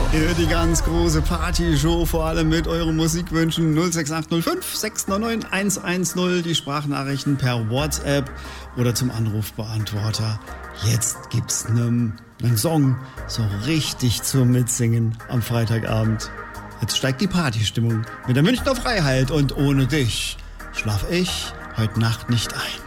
Ihr hört die ganz große Partyshow, vor allem mit euren Musikwünschen 06805 699 110, die Sprachnachrichten per WhatsApp oder zum Anrufbeantworter. Jetzt gibt's einen Song so richtig zum Mitsingen am Freitagabend. Jetzt steigt die Partystimmung mit der Münchner Freiheit und ohne dich schlaf ich heute Nacht nicht ein.